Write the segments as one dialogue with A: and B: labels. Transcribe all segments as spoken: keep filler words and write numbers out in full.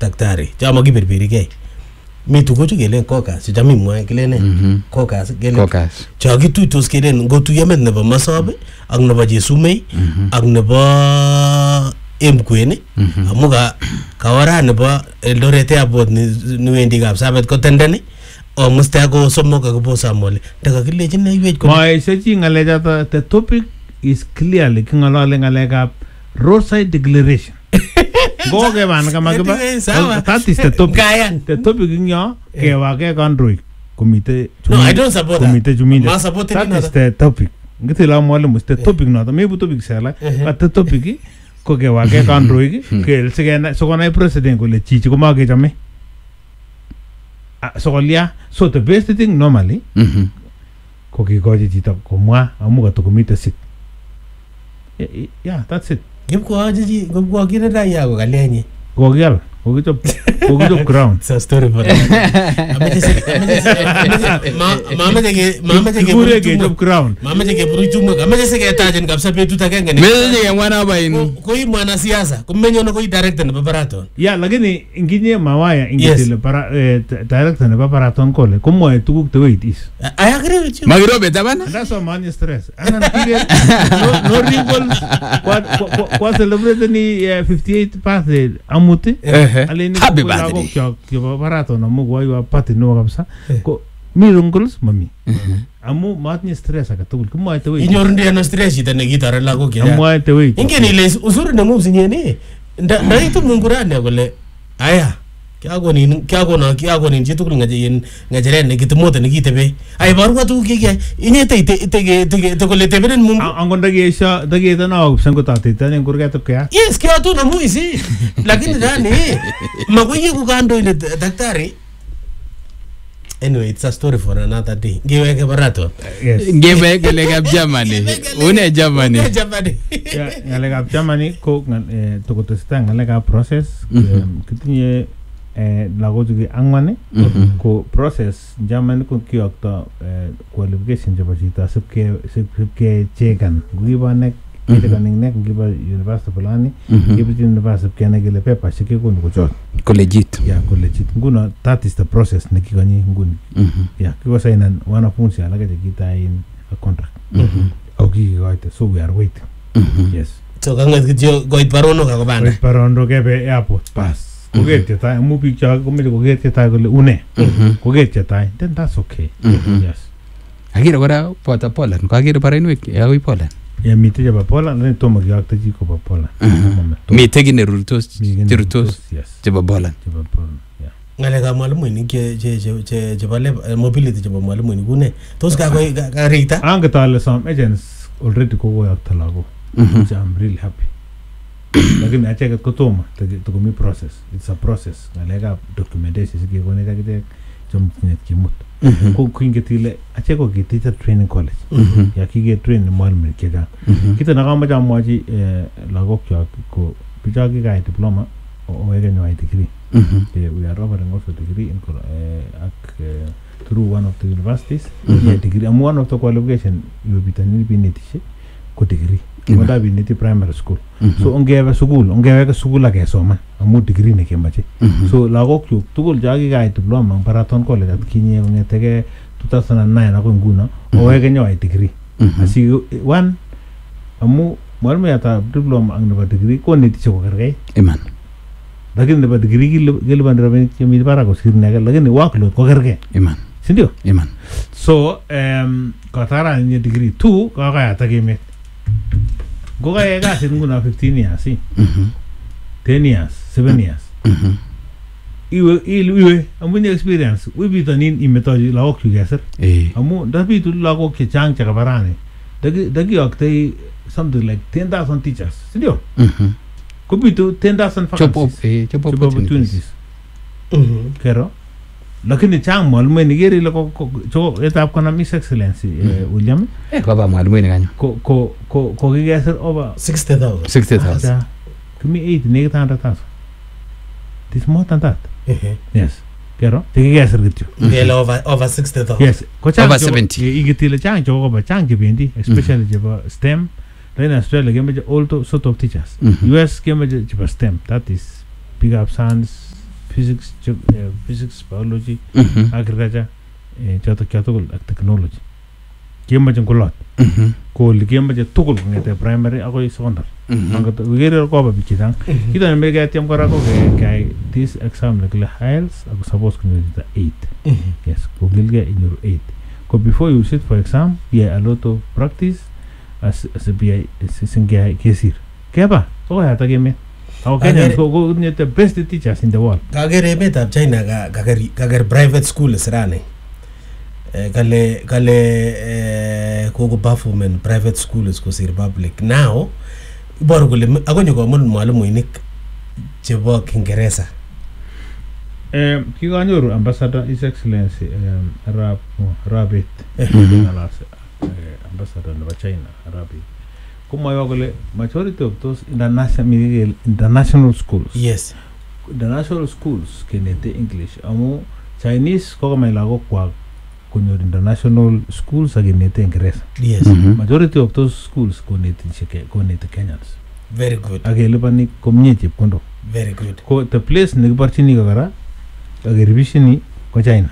A: daktari chama kiberbirigei mi tuguchu kelen caucus chami mwa kelen caucus kelen cha kituitos kelen ngotuyo met nebo Masob ak nebo Chesumei ak nebo Emkweni amuka kawara nebo Eldoret Airport ni wendi Kapsabet ko tendeni o musta ko somok akobo Samuel daga kilechi neiwech ko
B: mai sechi ngale jata the topic is clearly kingalale ngale kap roadside declaration go ke ban kama ke ba that is the topic the topic ngyo ke wa ke kandroi komite
A: no I don't support that
B: komite juminde
A: ma support
B: that is the topic ngitila mwalimu the topic no me bu topic sala but the topic ko ke wa ke kandroi ke sigena so kona president ko le chichi ko ma ke jame so kolia so the best thing normally
C: mhm
B: ko ki ko ji ta ko mwa amu ka to komite sik yeah that's it
A: Give ko aji go go kire da ya go galenye.
B: Go gyal, go gito go gito ground.
A: It's a story for that. Mama jege mama jege
B: Gure ke job ground.
A: Mama jege buru chumo. Mama jege ke tajen kapsa petu ta kenge.
C: Mimi jege mwana ba inu.
A: Koi mwana siasa. Kumenyo no koi director na baraton.
B: Ya lakini inginye mawaya ingitile para director na baraton kole. Komo e tukuk the way it is.
A: I agree with you.
C: Magiro beta bana?
B: That's why man stress. Ana period no no recall what what celebrate ni fifty-eighth birthday amuti. Alini
C: Happy birthday.
B: Ko baraton na mugo wa party no kabisa. Ko mirungles mami. Amu matni stress akatukul. Komo e the way.
A: Inyor ndia no stress ita negitara lago kya.
B: Amu e the way.
A: Ingeni le usuri na move sinyeni. Nda nda itu mungurane kole. Aya. Kya ko ni kya ko na kya ko ni jitu kul ngaje yin ngajere ne gitmote ne gitebe ai baru ka tu ke ke inye te te te te to kole tebenen mum
B: angon dage sha dage ta na option ko tate ta ne kurga to kya
A: yes kya tu na mu isi lakini dani makunyi ku kando ile daktari anyway it's a story for another day giwe ke barato
B: yes
C: giwe ke le gap Germany une Germany
A: Germany
B: ya ngale gap Germany ko to ko to sta ngale gap process kitinye eh lago juge angwane ko process German ko kiokto qualification jaba jita सबके सबके chekan gibane ite kaning nek giba university fulani giba university kene gele pepa shike ko ko chot
C: ko legit
B: ya ko legit nguna that is the process ne kigani ngun ya kiko sainan wana funsi alaga jita in a contract okay right so we are waiting yes
A: so kangas gitio goit parono ka ko banda
B: goit parono ke be airport pass Kogetya tai mu picture ko mele kogetya tai kole une kogetya tai then that's okay yes
C: agira gora pota Poland ko agira parainwek ya wi Poland
B: ya mite ja Poland ne to magyakta ji ko ba Poland
C: mite gine rultos tirtos
B: yes
C: je ba Poland
B: je ba Poland ya
A: ngale ka mwalimu ni ke je je je je bale mobility je ba mwalimu ni gune tos ka ko ka rita
B: anga tale some agents already ko go yakta lago I'm really happy lakini acha ko toma to ko mi process it's a process ngalega documentation sike ko ne ka kite jom net kimut ko kingetile acha ko teacher training college ya kige train mal me kega kita na kama jam waji lagok ya ko pija ki ga diploma o ega no degree we are offering also degree in ak through one of the universities yeah degree am one of the qualification you be tani bi netishe ko degree wada bi neti primary school so ongeva school ongeva ka school la ke soma amu degree ne ke mache so lagok yu tugul jagi ga diploma paraton college at kinye ngete ke two thousand nine na ko nguna o wege nyo ai degree asi one amu marme ata diploma ang na degree ko neti ko kargai
C: iman
B: lakini na degree gil bandra ben mi para ko sirne ga lakini workload ko kargai
C: iman
B: sindio
C: iman
B: so um katara ni degree two ka ga ata ke me Goga ega singuna fifteen years, see.
C: Mhm.
B: ten years, seven years.
C: Mhm.
B: Iwe iwe amu ni experience. We be tanin imetoji la ok yugasir.
C: Eh.
B: Amu da bi tu la ok ke chang chaka barane. Dagi dagi okte something like ten thousand teachers. Sidio?
C: Mhm.
B: Could be to ten thousand faculties.
C: Chop eh chop
B: opportunities.
A: Mhm.
B: Kero. Lakini chang mal me nigeri la ko cho etap kana Miss Excellency William
C: eh ko ba mal me nganyo
B: ko ko ko ko gigasir over
A: sixty thousand
C: sixty thousand
B: kimi eight nigga hundred thousand this more than that
A: eh
B: yes kero te gigasir gitu
A: ngela over over sixty thousand
B: yes ko chang
C: over seventy
B: igitile chang jo ba chang gebendi especially jeba STEM in Australia game also sort of teachers U S game jeba STEM that is big up science physics physics biology agriculture choto choto ak technology kimache ngolot ko likimache tugul ngete primary akoi secondary mangat wigere ko ba bikitan kita ne mega tiam kora ko ke this exam like I E L T S ak suppose ko ngita eight yes ko gilge in your eight ko before you sit for exam yeah a lot of practice as as be singa kesir keba ko ya ta game how Kenyans go go the best teachers in the world
A: kagere emet ab China ka kager private schools rane kale kale koko performance private schools ko sir public now bor kole akonyo ko mun mwalimuinik chebo Kiingereza
B: eh kiganyoru ambassador his excellency um, Arab Rabit ngalasse ambassador of China Arabi kuma yo kole majority of those international international schools
A: yes
B: international schools kenete English amu Chinese ko kama ilago kwa kunyo international schools agenete Ingereza
A: yes
B: majority of those schools konete cheke konete Kenyans
A: very good
B: agelipani komnye chepkondo
A: very good
B: ko the place nikibarchini kagara ageribishini ko China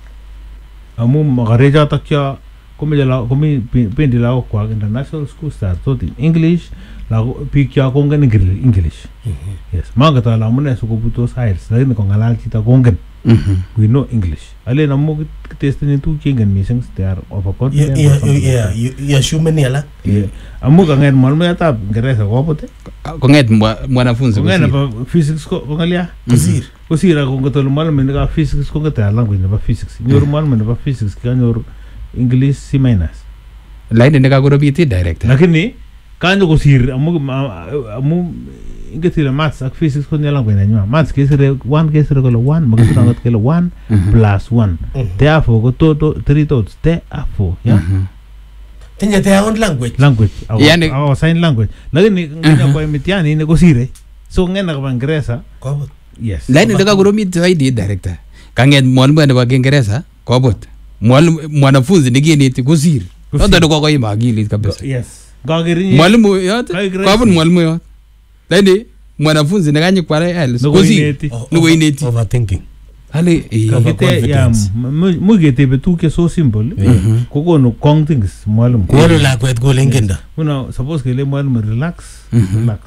B: amu magareja takya komi la komi pendi la kwa international schools start taught in English la pikya kongen English yes mangata la mune su ko buto science la ni ko ngalal chita kongen we know English ale na mo test ni tu chengen mising they are overconfident
A: yeah yeah yeah shumeni ala
B: amu ka ngen mal me ata Ingereza ko pote
C: ko nget mwanafunzi
B: ngen ba physics ko ngalia
A: kusir
B: kusira ko ngotol mal me ka physics ko ngata language ba physics nyor mal me ba physics ka nyor English C minus
C: line ndeka ko robiti director
B: lakini kanyo kusir amu amu ingetira maths ak physics ko nyala ngwena nyama maths kesere one kesere ko one magusira ngot kele one plus one therefore ko to three dots therefore yeah
A: tinya their own language
B: language our, yani, our sign language lakini ngina kwa mitiani ne kusire so ngena kwa Ingereza
A: ko
C: yes line ndeka ko robiti zaidi director kanget mwalimu ne kwa Kiingereza ko bot mwalimu mwanafunzi nikieneti kusir ndio ndo kwa imagili kabisa
B: yes gagiri
C: mwalimu yote kwa hapo mwalimu yote lakini mwanafunzi nakanye kwa I E L T S kusir nuko ineti
A: overthinking
C: ale
B: kagite ya mugete betu ke so simple ko no kong things mwalimu
A: ko la kwet ko lengenda
B: una suppose ke le mwalimu relax relax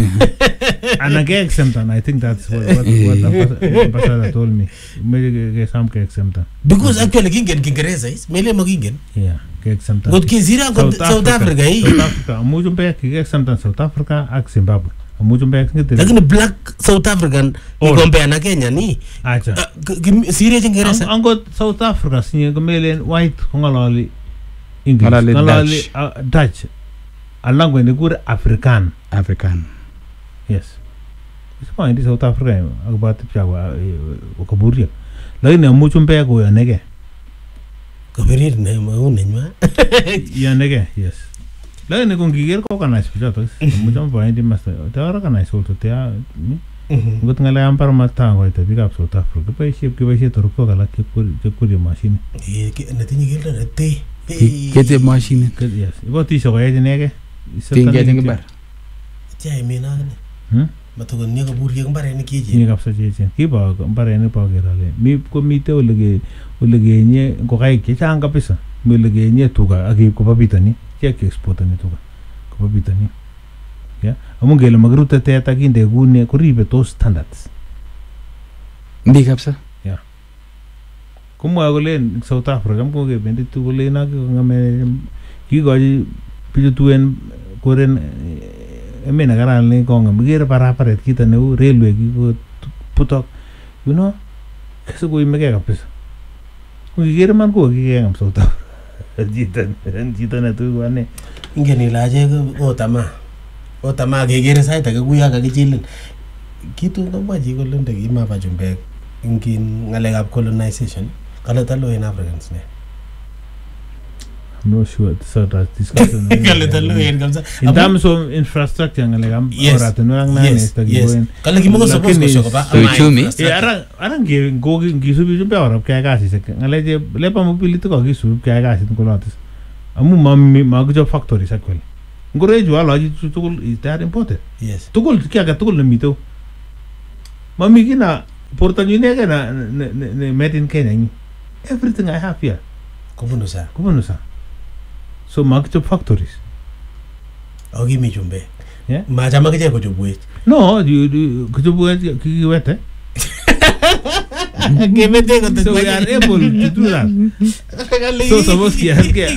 B: and again exemption I think that's what what, what ambassador told me maybe some ke exemption
A: because actually kingen Kiingereza is mele magingen
B: yeah ke exemption
A: god kizira ko South Africa hii
B: South Africa mujumbe ke exemption South Africa ak Zimbabwe mujumbe ngite
A: lakini black South African ni compare na Kenya ni
B: acha
A: sire Kiingereza
B: ango South Africa sinye mele white ngalali English ngalali Dutch alangwe ne kure African
C: African
B: yes isma ndi South Africa akubati pyawa okaburia lakini mujumbe ko yanege
A: kabirir ne maunenwa
B: yanege yes lakini kungiger ko kana spichato mujumbe ba ndi master tawara kana solto tea ngot ngala ampar matango ite big up South Africa pa ship ke bashi torko kala ke kuri ke kuri machine
A: eh ke ne tinyi gelda te
C: ke te machine
B: yes ibo ti so ga nege
C: tinga tinga bar
A: chai mena ne
B: hm
A: matugo ni ko burye ngare ni kije
B: ni kapsa cheche ki ba ngare ni pa gerale mi ko mite olege olege nye ko kai ke changa pesa mi olege nye tuga agi ko babitani ke ke export ni tuga ko babitani ya amungele magruta te ta kinde gune ko ribe to standards
C: ndi kapsa
B: ya como agolen South Africa ko ke bendi tu golen na ngame ki goji pitu tuen koren emena garal ni konga migere para para kita ne railway ki ko putok you know kaso ko imege kapesa ko gere man ko ki ngam South Africa jitan jitan tu wane
A: ingeni laje ko tama o tama ke gere sai ta guya ka kichilin kitu ngamba ji ko lende ki ma ba jumbe ingin ngalekap colonization kala talo in Africans ne
B: I'm not sure so that discussion in terms of infrastructure ngalekam ora tunang na nesta giboen
A: kala gimo ko suppose ko shoko ba
B: e arang arang ge go gisu bi jumbe ora kaya kasi se ngaleje lepa mobility ko gisu kaya kasi ko latis amu mammi magjo factory sakwel ngore jo ala ji tukul is that important
A: yes
B: tukul kya ga tukul na mito mammi kina Porto nyinege na ne made in Kenya nyi. Everything I have here.
A: Kubunu sa.
B: Kubunu sa. So market factories.
A: Ogi mi chumbe.
B: Yeah.
A: Ma chama kije ko chubwe.
B: No, you kuchubwe kiwete.
A: Kemete ko
B: So we are able to do that. So suppose ki aske.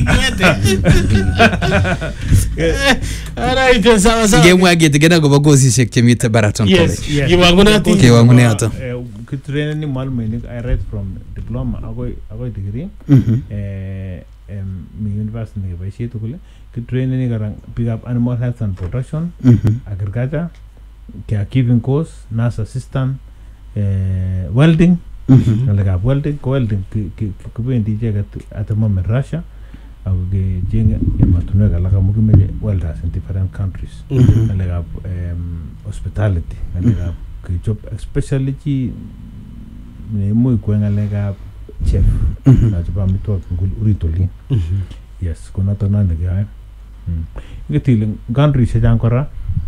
A: Alright, sawa sawa.
C: Game wa gete gena go bagosi shek chemite Baraton College.
B: Yes.
A: Kiwango ti.
C: Kiwango ne ato.
B: Kitrain ni mal me I read from diploma ago ago degree.
C: Mhm.
B: Eh em mi university ne ba shi to kule. Kitrain ni garang pick up animal health and production.
C: Mhm.
B: Agriculture. Caregiving course, nurse assistant, eh welding.
C: Mhm.
B: Like a welding, welding ki ki kubendi je at the moment Russia. Au ge jenga ematunega like a mugimeje welders in different countries.
C: Mhm.
B: Like a um, hospitality, like a job especially ki ne muy kwenga like a chef. Na joba mito ngul uritoli. Yes, kuna tona ne ga. Mm. Ngetiling country se jang kora.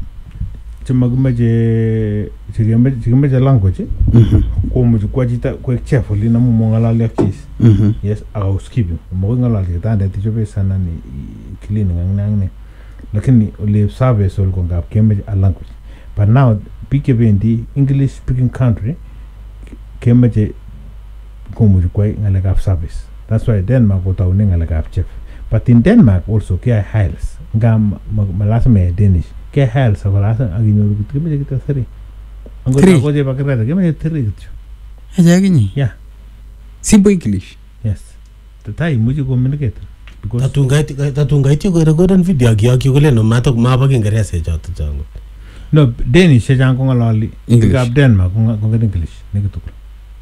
B: Chimagmeje chigeme chigeme language.
C: Mhm.
B: Ko mu kwa jita ko chef li na mu ngala lekis.
C: Mhm.
B: Yes, housekeeping. Mo ngala le tanda ti jobe sana ni cleaning ang ne. Lakini le service ol ko ngap keme a language. But now pike bendi English speaking country keme je ko mu kwa ngala gap service. That's why Denmark go taw ngala gap chef. But in Denmark also ke hiles ngam malasa me Danish. Ke hiles abalasa aginyo keme je kita seri. Ango ko je bakara keme je three gitu.
C: Aja gini.
B: Yeah.
C: Simple English.
B: Yes. Tatai muji communicate. Because
A: Tatungai tatungai ti ko recording video gi aki ko le no mato ma ba Kiingereza joto jango.
B: no Danish se jang ko ngalali
C: English.
B: Gab Denmark ko ko English ne ko tukul.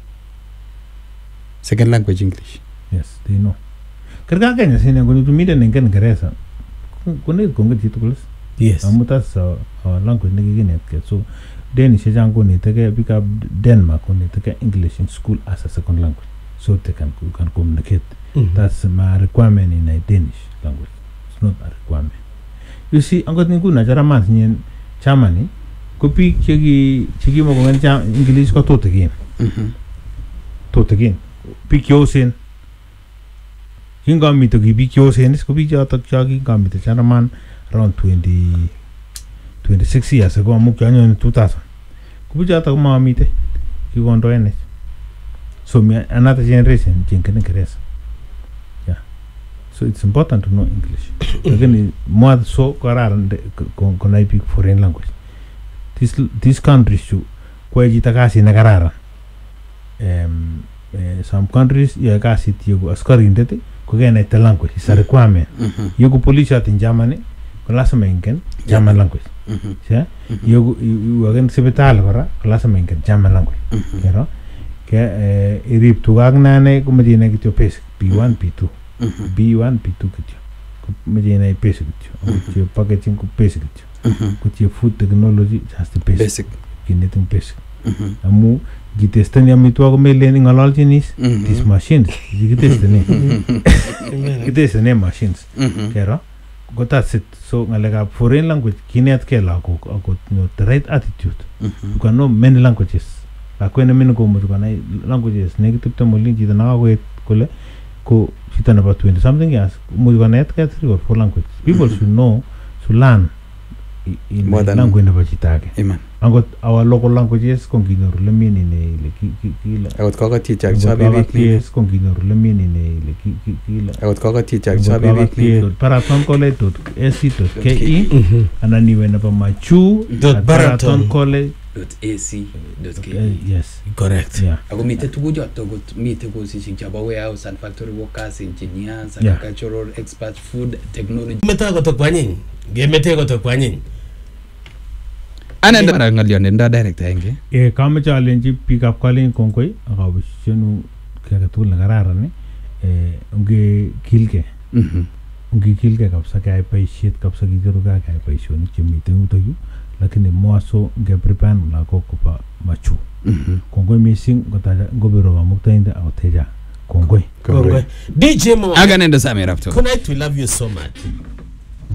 C: Second language English.
B: Yes, they know. Kerga Kenya sine ko ni tumide ne kan Kiingereza. Ko ne ko ngi tukul.
A: Yes.
B: Amuta sa language ne gi ne ke so Danish se jang ko ni te ke pick up Denmark ko ni te ke English in school as a second language. So they can can communicate.
A: Mm-hmm.
B: That's my requirement in a Danish language. It's not a requirement. You see, I'm going to go to man in Germany. Copy chigi chigi mo ngan jam English ko tot again.
C: Mhm.
B: Tot again. Pick yours in. Hinga mi to gibi yours in. Ko bi ja to chagi gam mi to German around twenty twenty-six years ago mo kyanyo in two thousand. Ko bi ja to ma mi te. Ki gondo en. So me another generation jinkan English. Yeah. So it's important to know English. Again, more so kararan con con I speak foreign language. This this countries too, kwa jita kasi na kararan. Um, uh, some countries ya kasi tiyo askari indete ko gena ita language is a requirement. Yogo police at in Germany klasa mengen German language.
C: Mhm.
B: Yeah. Yogo you again hospital kora klasa mengen German language. You know. Ke eh irip tugang nane ko medina kityo pes B one B two. B one B two kityo. Ko medina pes kityo. Ko packaging ko pes kityo. Ko ti food technology just the basic.
C: Basic.
B: Kineting basic.
C: Mhm.
B: Amu gitestan ya mitwa ko melen ngalal chinis
C: Mhm.
B: these machines gitestan gitestan machines
C: Mhm.
B: kero go that's it so ngalega foreign language kinet ke la ko ko no the right attitude
C: Mhm.
B: you can know many languages la ko ne min ko mo ko na languages negative to molin ji na ko ko ko sita na about twenty something years mo ko net ke three or four languages people
C: Mhm.
B: should know to learn i- in
C: More than-
B: language na bachitake
C: Amen.
B: angot our local languages kon kinor le mini ne le ki ki ki la
C: Akot koko teacher
B: Angot
C: sabi
B: kaka
C: week ni.
B: K S kon kinor le mini ne le ki ki ki la
C: Akot koko teacher
B: Angot
C: sabi
B: kaka
C: week
B: K
C: ni.
B: S Paraton College dot A C dot K E
A: Mhm.
B: ananiwe na pa machu
A: Dot
B: at
A: Baraton.
B: College
C: Dot ac dot
B: uh,
C: k.
B: yes
A: Correct.
B: yeah
C: Ako mite tugu joto gut mite kosishik chapa warehouse and factory workers, engineers,
B: Yeah.
C: agricultural experts, food technology.
A: Meta ko to kwanyin. Ge mete ko to kwanyin.
C: Ana ndara ngalion nda director enge.
B: e kama challenge pick up calling kon koy akaw shenu kaya tul na garara ne e unge kilke
C: Mhm.
B: unge kilke kapsa kaya paishet kapsa ki garu ka kaya paishoni chimite utayu lakini mwaso nge prepare na ko ko pa machu
C: Mhm.
B: kongoi missing gotaja ngobero wa muktainda auteja kongoi
A: Kongwe. D J Mo.
C: Aga nenda same rapto.
A: Connect, we love you so much.